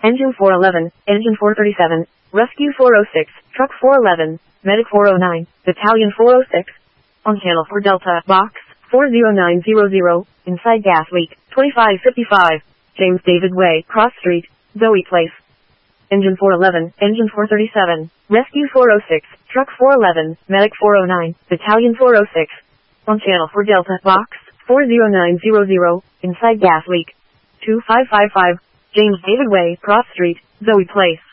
Engine 411, Engine 437, Rescue 406, Truck 411, Medic 409, Battalion 406. On Channel 4 Delta, Box 40900, inside gas leak, 2555, James David Way, Cross Street, Zoe Place. Engine 411, Engine 437, Rescue 406, Truck 411, Medic 409, Battalion 406. On Channel 4 Delta, Box 40900, inside gas leak, 2555, James David Way, Cross Street, Zoe Place.